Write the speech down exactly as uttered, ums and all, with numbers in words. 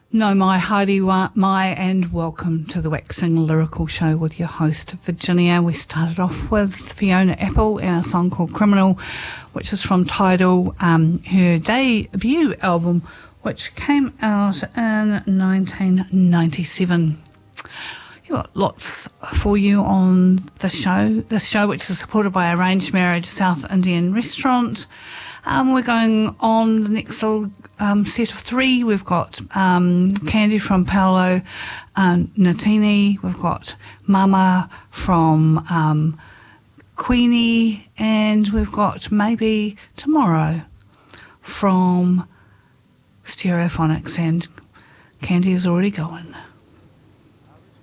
No, my Heidi wa- my and welcome to the Waxing Lyrical Show with your host Virginia. We started off with Fiona Apple and a song called Criminal, which is from Tidal, um, her debut album, which came out in nineteen ninety-seven. You've got lots for you on the show. This show, which is supported by Arranged Marriage South Indian Restaurant. Um, we're going on the next little um, set of three. We've got um, Candy from Paolo um, Nutini. We've got Mama from um, Queenie. And we've got Maybe Tomorrow from Stereophonics. And Candy is already going.